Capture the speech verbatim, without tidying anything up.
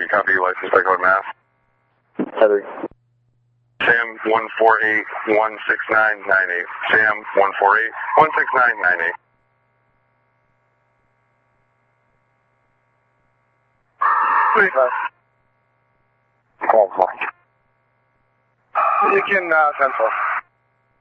copy, license plate code Mass. Heather. Sam one four eight one six nine nine eight. Sam one four eight one six nine nine eight. twenty-five. Call flight. You can, uh, ten four.